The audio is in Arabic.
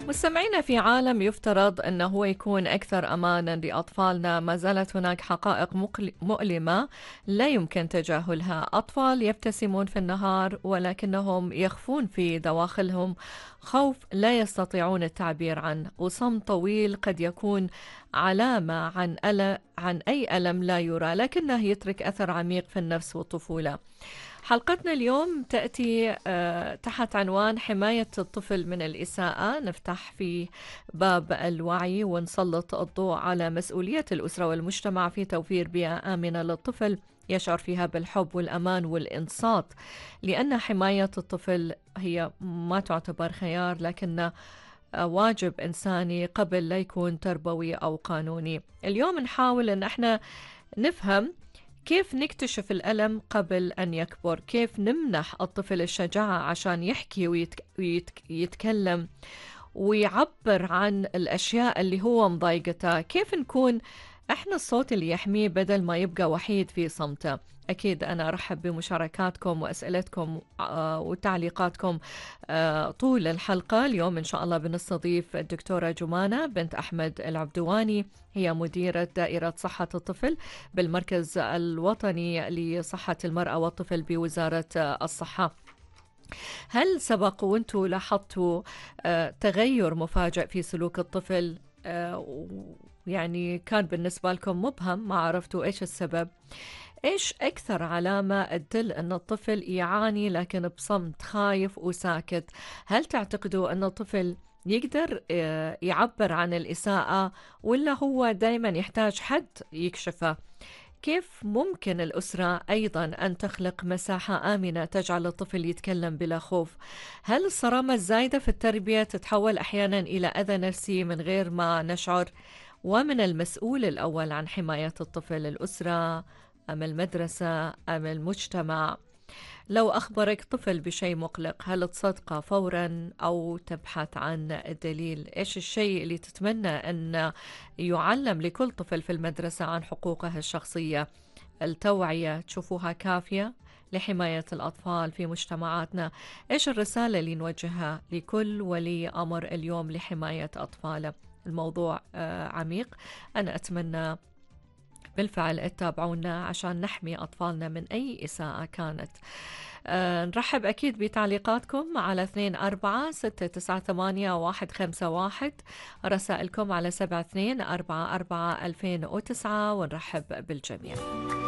مستمعينا، في عالم يفترض أنه هو يكون أكثر أمانا لأطفالنا، ما زالت هناك حقائق مؤلمة لا يمكن تجاهلها. أطفال يبتسمون في النهار ولكنهم يخفون في دواخلهم خوف لا يستطيعون التعبير عنه، وصمت طويل قد يكون علامة عن أي ألم لا يرى لكنه يترك أثر عميق في النفس والطفولة. حلقتنا اليوم تأتي تحت عنوان حماية الطفل من الإساءة. نفتح فيه باب الوعي ونسلط الضوء على مسؤولية الأسرة والمجتمع في توفير بيئة آمنة للطفل يشعر فيها بالحب والأمان والإنصات، لأن حماية الطفل هي ما تعتبر خيار لكن واجب إنساني قبل لا يكون تربوي أو قانوني. اليوم نحاول أن احنا نفهم كيف نكتشف الألم قبل أن يكبر، كيف نمنح الطفل الشجاعة عشان يحكي ويتكلم ويعبر عن الأشياء اللي هو مضايقته، كيف نكون إحنا الصوت اللي يحميه بدل ما يبقى وحيد في صمته. أكيد أنا أرحب بمشاركاتكم وأسئلتكم وتعليقاتكم طول الحلقة. اليوم إن شاء الله بنستضيف الدكتورة جمانة بنت أحمد العبدواني، هي مديرة دائرة صحة الطفل بالمركز الوطني لصحة المرأة والطفل بوزارة الصحة. هل سبق وانتوا لاحظتوا تغير مفاجئ في سلوك الطفل، يعني كان بالنسبة لكم مبهم ما عرفتوا إيش السبب؟ إيش أكثر علامة تدل أن الطفل يعاني لكن بصمت خايف وساكت؟ هل تعتقدوا أن الطفل يقدر يعبر عن الإساءة ولا هو دايما يحتاج حد يكشفه؟ كيف ممكن الأسرة أيضا أن تخلق مساحة آمنة تجعل الطفل يتكلم بلا خوف؟ هل الصرامة الزايدة في التربية تتحول أحيانا إلى أذى نفسي من غير ما نشعر؟ ومن المسؤول الأول عن حماية الطفل، الأسرة أم المدرسة أم المجتمع؟ لو أخبرك طفل بشيء مقلق، هل تصدقه فورا أو تبحث عن الدليل؟ إيش الشيء اللي تتمنى أن يعلم لكل طفل في المدرسة عن حقوقه الشخصية؟ التوعية تشوفوها كافية لحماية الأطفال في مجتمعاتنا؟ إيش الرسالة اللي نوجهها لكل ولي أمر اليوم لحماية أطفاله؟ الموضوع عميق. أنا أتمنى بالفعل تتابعونا عشان نحمي أطفالنا من أي إساءة كانت. نرحب أكيد بتعليقاتكم على 24 698 151، رسائلكم على 7244 2009، ونرحب بالجميع.